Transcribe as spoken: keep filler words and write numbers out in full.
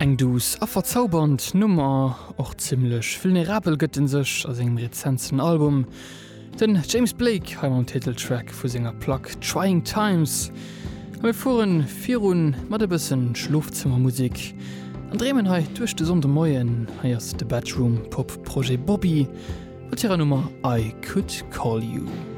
eng dus a verzaubernd Nummer och ziemlichlech vulnerabel gëtten sech as engem Rezenzen Album. Den James Blake ha am Titeltrack vu senger Plaque Trying Times. Wir fuhren virun mat e bisssen Schluftzimmermusik. An Dremenheit duch de sonde Moien heiers de Bedroom Pop Projekt Bobby, wat ihrer Nummer I Could Call You.